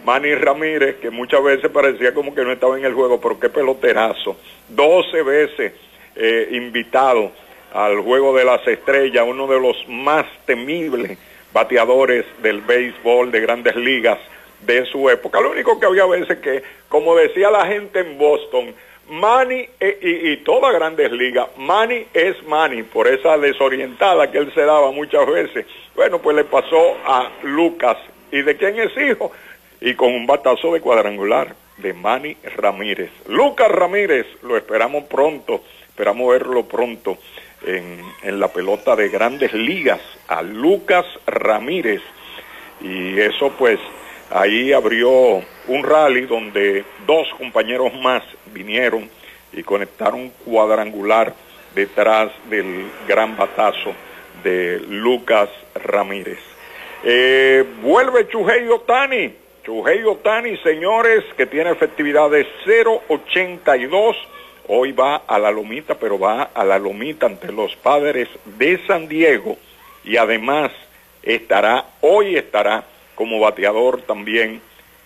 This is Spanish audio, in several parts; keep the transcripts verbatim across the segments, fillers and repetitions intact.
Manny Ramírez, que muchas veces parecía como que no estaba en el juego, pero qué peloterazo. doce veces eh, invitado al Juego de las Estrellas, uno de los más temibles bateadores del béisbol de Grandes Ligas de su época. Lo único que había veces que, como decía la gente en Boston, Manny eh, y, y todas Grandes Ligas, Manny es Manny, por esa desorientada que él se daba muchas veces. Bueno, pues le pasó a Lucas. ¿Y de quién es hijo? Y con un batazo de cuadrangular de Manny Ramírez. Lucas Ramírez, lo esperamos pronto, esperamos verlo pronto en, en la pelota de Grandes Ligas, a Lucas Ramírez. Y eso pues, ahí abrió un rally donde dos compañeros más vinieron y conectaron cuadrangular detrás del gran batazo de Lucas Ramírez. Eh, vuelve Shohei Ohtani, Shohei Ohtani, señores, que tiene efectividad de cero ochenta y dos, hoy va a la lomita, pero va a la lomita ante los Padres de San Diego, y además estará, hoy estará como bateador también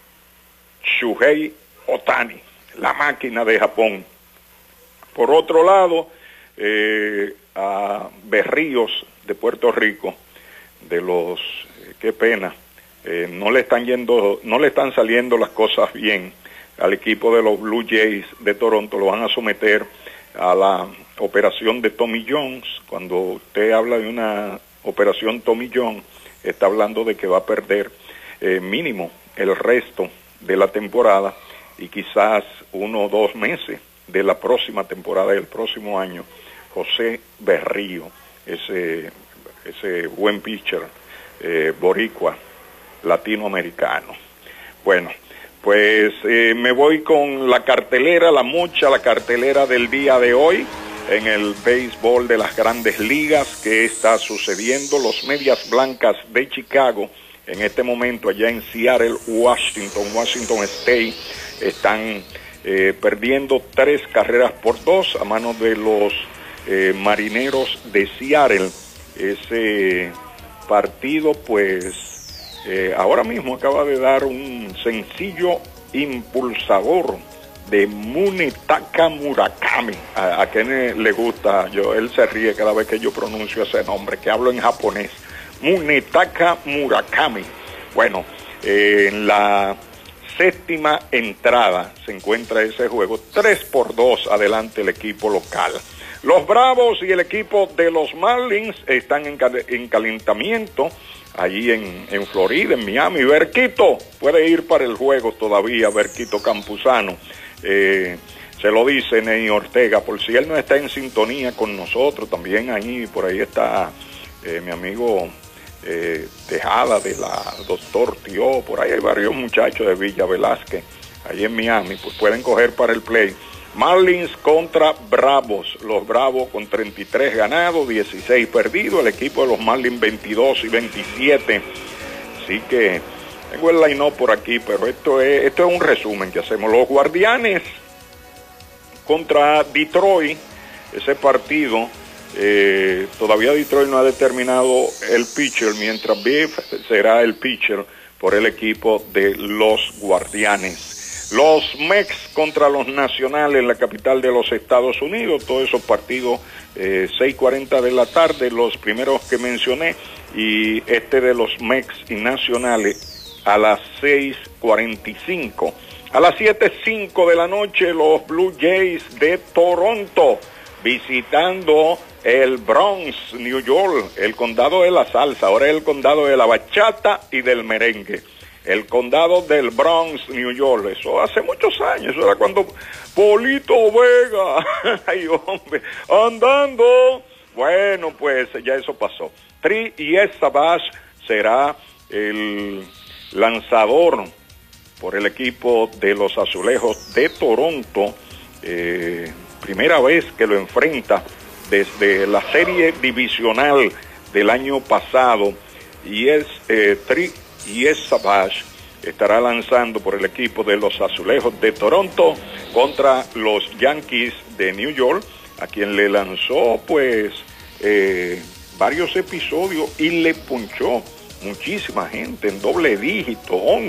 Shohei Ohtani, la máquina de Japón. Por otro lado, eh, a Berríos de Puerto Rico, de los, eh, qué pena, eh, no le están yendo, no le están saliendo las cosas bien al equipo de los Blue Jays de Toronto, lo van a someter a la operación de Tommy John. Cuando usted habla de una operación Tommy John, está hablando de que va a perder eh, mínimo el resto de la temporada y quizás uno o dos meses de la próxima temporada del próximo año. José Berrío, ese, ese buen pitcher eh, boricua, latinoamericano. Bueno, pues eh, me voy con la cartelera, la mucha, la cartelera del día de hoy en el béisbol de las Grandes Ligas. ¿Qué está sucediendo? Los Medias Blancas de Chicago, en este momento allá en Seattle, Washington, Washington State, están eh, perdiendo tres carreras por dos a manos de los eh, Marineros de Seattle. Ese partido, pues, eh, ahora mismo acaba de dar un sencillo impulsador de Munetaka Murakami. A, a quien le gusta, yo, él se ríe cada vez que yo pronuncio ese nombre, que hablo en japonés. Munetaka Murakami. Bueno, eh, en la séptima entrada se encuentra ese juego, tres por dos adelante el equipo local. Los Bravos y el equipo de los Marlins están en, cal en calentamiento allí en, en Florida, en Miami. Berquito puede ir para el juego todavía, Berquito Campuzano. Eh, se lo dice Ney Ortega, por si él no está en sintonía con nosotros, también ahí, por ahí está eh, mi amigo eh, Tejada de la Doctor Tío, por ahí hay varios muchachos de Villa Velázquez, ahí en Miami, pues pueden coger para el play. Marlins contra Bravos, los Bravos con treinta y tres ganados, dieciséis perdidos, el equipo de los Marlins veintidós y veintisiete, así que tengo el line-up por aquí, pero esto es, esto es un resumen que hacemos. Los Guardianes contra Detroit, ese partido, eh, todavía Detroit no ha determinado el pitcher, mientras Biff será el pitcher por el equipo de los Guardianes. Los Mex contra los Nacionales en la capital de los Estados Unidos, todos esos partidos, eh, seis cuarenta de la tarde, los primeros que mencioné, y este de los Mex y Nacionales a las seis cuarenta y cinco. A las siete cinco de la noche, los Blue Jays de Toronto visitando el Bronx, New York, el condado de la salsa, ahora es el condado de la bachata y del merengue. El condado del Bronx, New York, eso hace muchos años, eso era cuando Polito Vega, ay hombre, andando, bueno pues ya eso pasó. Tri Savage será el lanzador por el equipo de los Azulejos de Toronto, eh, primera vez que lo enfrenta desde la serie divisional del año pasado, y es eh, Tri y es Savage estará lanzando por el equipo de los Azulejos de Toronto contra los Yankees de New York, a quien le lanzó pues eh, varios episodios y le punchó muchísima gente en doble dígito,